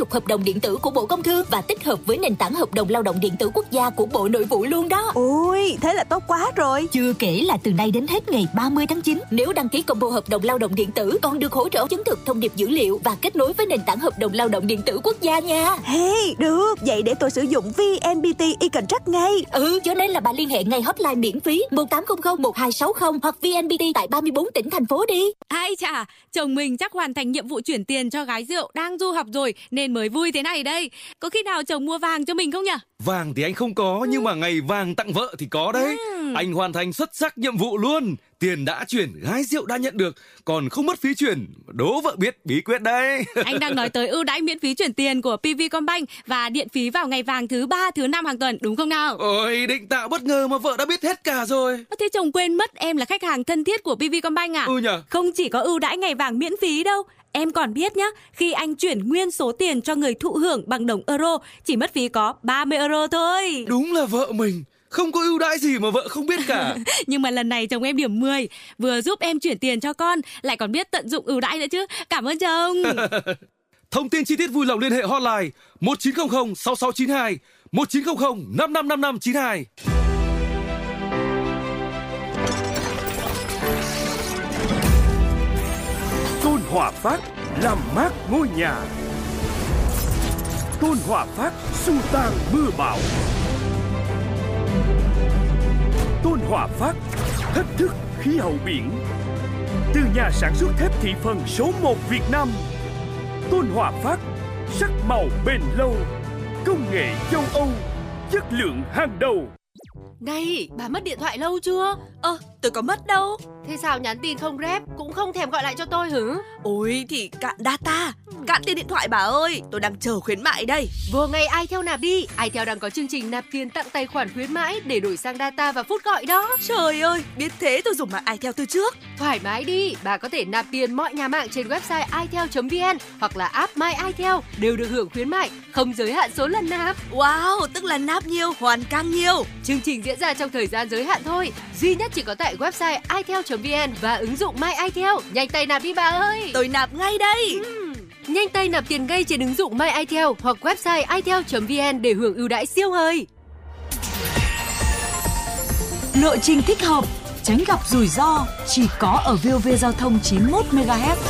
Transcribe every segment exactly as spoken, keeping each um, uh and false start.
trục hợp đồng điện tử của Bộ Công Thương và tích hợp với nền tảng hợp đồng lao động điện tử quốc gia của Bộ Nội vụ luôn đó. Ôi, thế là tốt quá rồi. Chưa kể là từ nay đến hết ngày ba mươi tháng chín, nếu đăng ký combo hợp đồng lao động điện tử còn được hỗ trợ chứng thực thông điệp dữ liệu và kết nối với nền tảng hợp đồng lao động điện tử quốc gia nha. Hey, được, vậy để tôi sử dụng vê en pê tê e-contract ngay. Ừ, cho nên là bà liên hệ ngay hotline miễn phí một tám không không một hai sáu không hoặc vê en pê tê tại ba mươi bốn tỉnh thành phố đi. Ai chà, chồng mình chắc hoàn thành nhiệm vụ chuyển tiền cho gái rượu đang du học rồi nên mới vui thế này đây. Có khi nào chồng mua vàng cho mình không nhỉ? Vàng thì anh không có, ừ. nhưng mà ngày vàng tặng vợ thì có đấy. Ừ. Anh hoàn thành xuất sắc nhiệm vụ luôn. Tiền đã chuyển, gái rượu đã nhận được, còn không mất phí chuyển. Đố vợ biết bí quyết đấy. Anh đang nói tới ưu đãi miễn phí chuyển tiền của pê vê Combank và điện phí vào ngày vàng thứ ba, thứ năm hàng tuần, đúng không nào? Ôi, định tạo bất ngờ mà vợ đã biết hết cả rồi. Thế chồng quên mất em là khách hàng thân thiết của pê vê Combank à? Ừ nhờ. Không chỉ có ưu đãi ngày vàng miễn phí đâu. Em còn biết nhá, khi anh chuyển nguyên số tiền cho người thụ hưởng bằng đồng euro, chỉ mất phí có ba mươi euro thôi. Đúng là vợ mình. Không có ưu đãi gì mà vợ không biết cả. Nhưng mà lần này chồng em điểm mười, vừa giúp em chuyển tiền cho con, lại còn biết tận dụng ưu đãi nữa chứ. Cảm ơn chồng. Thông tin chi tiết vui lòng liên hệ hotline một chín không không sáu sáu chín hai, một chín không không năm năm năm năm chín hai. Tôn Hòa Phát làm mát ngôi nhà. Tôn Hòa Phát xua tan mưa bão. Tôn Hòa Phát thách thức khí hậu biển. Từ nhà sản xuất thép thị phần số một Việt Nam, Tôn Hòa Phát sắc màu bền lâu, công nghệ châu Âu, chất lượng hàng đầu. Này, bà mất điện thoại lâu chưa? Ơ, tôi có mất đâu. Thế sao nhắn tin không rep, cũng không thèm gọi lại cho tôi hử? Ôi thì cạn data, cạn tiền điện thoại bà ơi. Tôi đang chờ khuyến mại đây. Vừa ngày iTel nạp đi. iTel đang có chương trình nạp tiền tặng tài khoản khuyến mãi để đổi sang data và phút gọi đó. Trời ơi, biết thế tôi dùng mạng iTel từ trước. Thoải mái đi, bà có thể nạp tiền mọi nhà mạng trên website itel chấm vn hoặc là app My iTel, đều được hưởng khuyến mại, không giới hạn số lần nạp. Wow, tức là nạp nhiều, hoàn càng nhiều. Chương trình diễn ra trong thời gian giới hạn thôi, duy nhất chỉ có tại website itel chấm vn và ứng dụng My iTel. Nhanh tay nạp đi bà ơi. Tôi nạp ngay đây. uhm. Nhanh tay nạp tiền ngay trên ứng dụng My iTel hoặc website itel chấm vn để hưởng ưu đãi siêu hời. Lộ trình thích hợp, tránh gặp rủi ro, chỉ có ở vê o vê Giao thông chín mươi mốt mê ga héc.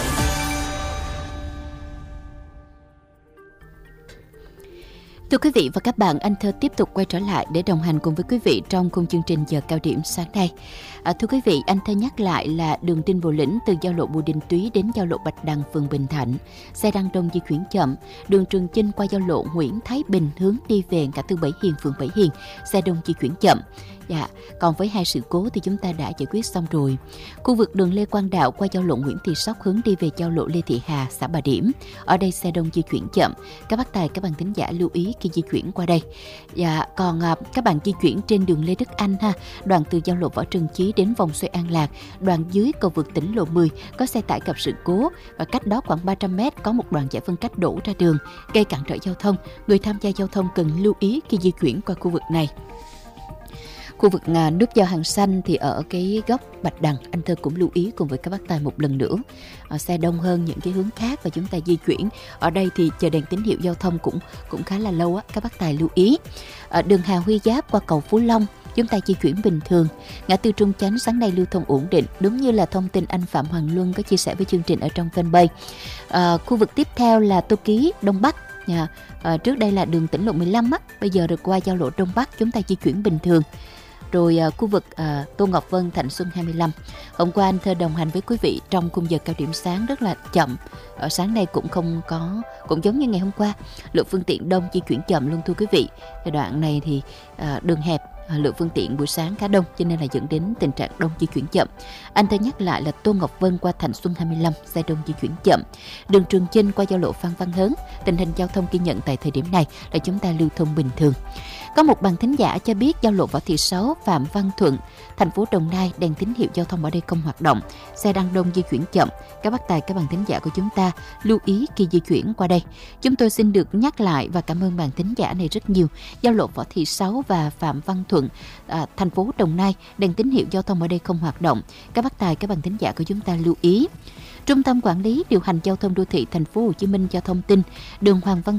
Thưa quý vị và các bạn, Anh Thơ tiếp tục quay trở lại để đồng hành cùng với quý vị trong khung chương trình giờ cao điểm sáng nay. À, thưa quý vị, Anh Thơ nhắc lại là đường Kinh Bộ Lĩnh từ giao lộ Bùi Đình Túy đến giao lộ Bạch Đằng, phường Bình Thạnh, xe đang đông di chuyển chậm. Đường Trường Chinh qua giao lộ Nguyễn Thái Bình hướng đi về ngã tư Bảy Hiền, phường Bảy Hiền, xe đông di chuyển chậm. Dạ, còn với hai sự cố thì chúng ta đã giải quyết xong rồi. Khu vực đường Lê Quang Đạo qua giao lộ Nguyễn Thị Sóc hướng đi về giao lộ Lê Thị Hà, xã Bà Điểm. Ở đây xe đông di chuyển chậm. Các bác tài, các bạn thính giả lưu ý khi di chuyển qua đây. Dạ, còn à, các bạn di chuyển trên đường Lê Đức Anh ha, đoạn từ giao lộ Võ Trần Chí đến vòng xoay An Lạc, đoạn dưới cầu vượt tỉnh lộ mười có xe tải gặp sự cố và cách đó khoảng ba trăm mét có một đoạn giải phân cách đổ ra đường, gây cản trở giao thông. Người tham gia giao thông cần lưu ý khi di chuyển qua khu vực này. Khu vực à, nút giao Hàng Xanh thì ở cái góc Bạch Đằng, anh Thơ cũng lưu ý cùng với các bác tài một lần nữa. À, xe đông hơn những cái hướng khác và chúng ta di chuyển. Ở đây thì chờ đèn tín hiệu giao thông cũng cũng khá là lâu á, các bác tài lưu ý. À, đường Hà Huy Giáp qua cầu Phú Long, chúng ta di chuyển bình thường. Ngã tư Trung Chánh sáng nay lưu thông ổn định, đúng như là thông tin anh Phạm Hoàng Luân có chia sẻ với chương trình ở trong fanpage. À, khu vực tiếp theo là Tô Ký, Đông Bắc. À, à, trước đây là đường tỉnh lộ mười lăm á, bây giờ được qua giao lộ Đông Bắc, chúng ta di chuyển bình thường. Rồi à, khu vực à, Tô Ngọc Vân, Thạnh Xuân hai mươi lăm. Hôm qua anh Thơ đồng hành với quý vị trong khung giờ cao điểm sáng rất là chậm. Ở sáng nay cũng không có, cũng giống như ngày hôm qua, lượng phương tiện đông di chuyển chậm luôn thưa quý vị. Giai đoạn này thì à, đường hẹp, à, lượng phương tiện buổi sáng khá đông cho nên là dẫn đến tình trạng đông di chuyển chậm. Anh Thơ nhắc lại là Tô Ngọc Vân qua Thạnh Xuân hai mươi lăm, xe đông di chuyển chậm. Đường Trường Chinh qua giao lộ Phan Văn Hớn, tình hình giao thông ghi nhận tại thời điểm này là chúng ta lưu thông bình thường. Có một bạn thính giả cho biết giao lộ Võ Thị Sáu, Phạm Văn Thuận, thành phố Đồng Nai, đèn tín hiệu giao thông ở đây không hoạt động, xe đang đông di chuyển chậm. Các bác tài, các bạn thính giả của chúng ta lưu ý khi di chuyển qua đây. Chúng tôi xin được nhắc lại và cảm ơn bạn thính giả này rất nhiều. Giao lộ Võ Thị Sáu và Phạm Văn Thuận, à, thành phố Đồng Nai, đèn tín hiệu giao thông ở đây không hoạt động. Các bác tài, các bạn thính giả của chúng ta lưu ý. Trung tâm Quản lý điều hành giao thông đô thị Thành phố Hồ Chí Minh cho thông tin, đường Hoàng Văn